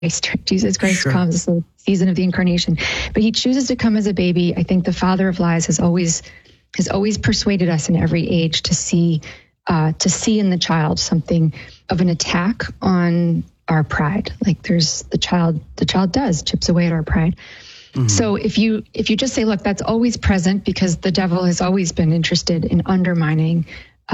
Jesus Christ Sure. comes, the season of the incarnation. But he chooses to come as a baby. I think the father of lies has always persuaded us in every age to see in the child something of an attack on our pride. Like there's the child chips away at our pride. Mm-hmm. So if you just say, look, that's always present, because the devil has always been interested in undermining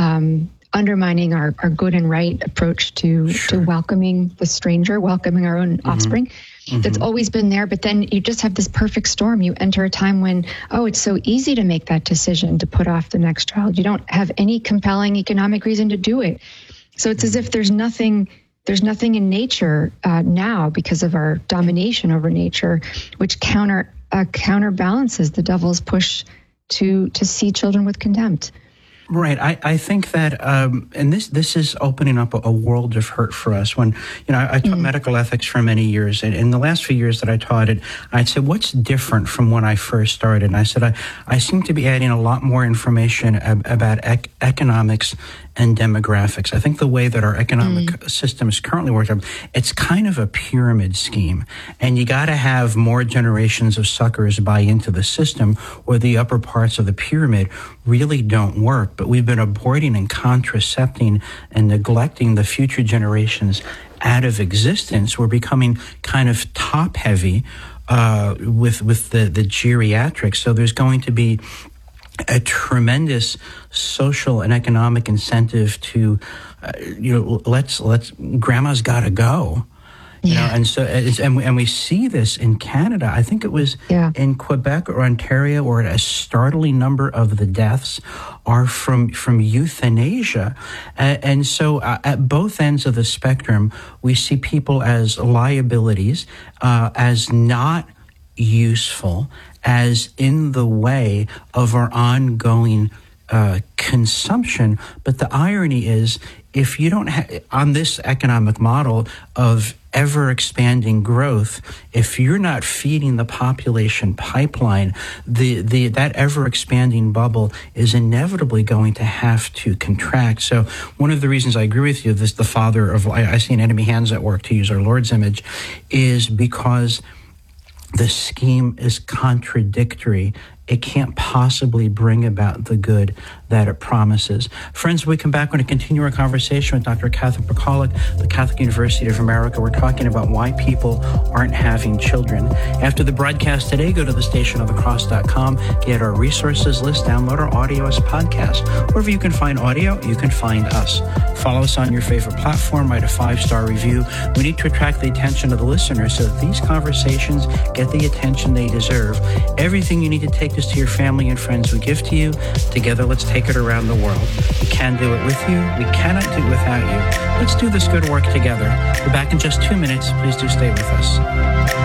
our good and right approach to welcoming the stranger, welcoming our own offspring. Mm-hmm. That's always been there. But then you just have this perfect storm. You enter a time when, it's so easy to make that decision to put off the next child. You don't have any compelling economic reason to do it. So it's as if there's nothing in nature now, because of our domination over nature, which counterbalances the devil's push to see children with contempt. Right. I think that, and this is opening up a world of hurt for us. When, I taught medical ethics for many years, and in the last few years that I taught it, I'd say, what's different from when I first started? And I said, I seem to be adding a lot more information about economics and demographics. I think the way that our economic system is currently working, it's kind of a pyramid scheme. And you got to have more generations of suckers buy into the system, or the upper parts of the pyramid really don't work. But we've been aborting and contracepting and neglecting the future generations out of existence. We're becoming kind of top heavy with the geriatrics. So there's going to be a tremendous social and economic incentive to, let's grandma's got to go. And we see this in Canada. I think it was in Quebec or Ontario, or a startling number of the deaths are from euthanasia. And so at both ends of the spectrum, we see people as liabilities, as not useful, as in the way of our ongoing consumption. But the irony is, if you don't on this economic model of ever expanding growth, if you're not feeding the population pipeline, that ever expanding bubble is inevitably going to have to contract. So one of the reasons I agree with you, the father of, I see an enemy hands at work, to use our Lord's image, is because the scheme is contradictory. It can't possibly bring about the good that it promises. Friends, when we come back, we're going to continue our conversation with Dr. Catherine Pakaluk, the Catholic University of America. We're talking about why people aren't having children. After the broadcast today, go to thestationofthecross.com, get our resources list, download our audio as a podcast. Wherever you can find audio, you can find us. Follow us on your favorite platform, write a 5-star review. We need to attract the attention of the listeners so that these conversations get the attention they deserve. Everything you need to take this to your family and friends we give to you. Together, let's take it around the world. We can do it with you. We cannot do it without you. Let's do this good work together. We're back in just 2 minutes. Please do stay with us.